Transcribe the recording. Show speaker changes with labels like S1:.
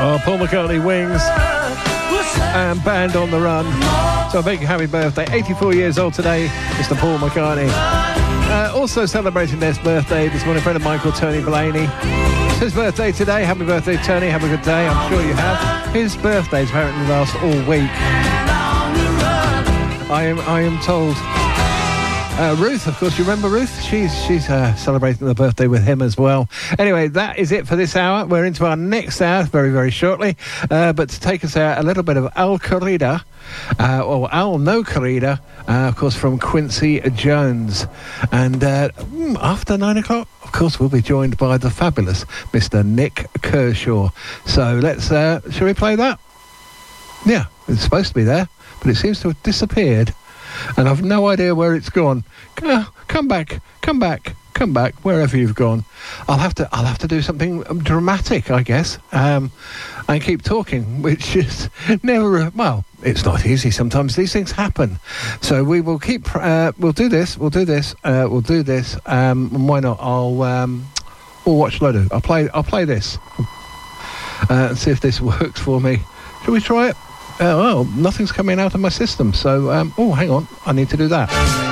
S1: Paul McCartney, Wings, and Band on the Run. So a big happy birthday. 84 years old today, Mr. Paul McCartney. Also celebrating their birthday this morning, a friend of mine called Tony Blaney. It's his birthday today. Happy birthday, Tony. Have a good day. I'm sure you have. His birthdays apparently last all week. I am told. Ruth, of course, you remember Ruth? She's celebrating the birthday with him as well. Anyway, that is it for this hour. We're into our next hour very, very shortly. But to take us out, a little bit of Al Corrida, or Al No Corrida, of course, from Quincy Jones. And after 9 o'clock, of course, we'll be joined by the fabulous Mr. Nick Kershaw. So let's, shall we play that? Yeah, it's supposed to be there, but it seems to have disappeared. And I've no idea where it's gone. Come back, wherever you've gone. I'll have to do something dramatic, I guess, and keep talking, which is never. Well, it's not easy. Sometimes these things happen. So we will keep. We'll do this. And why not? What shall I do? I'll play this and see if this works for me. Shall we try it? Well, nothing's coming out of my system, so, hang on, I need to do that.